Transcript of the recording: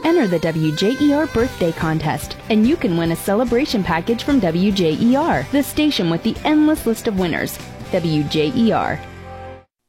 Enter the WJER birthday contest, and you can win a celebration package from WJER, the station with the endless list of winners. WJER,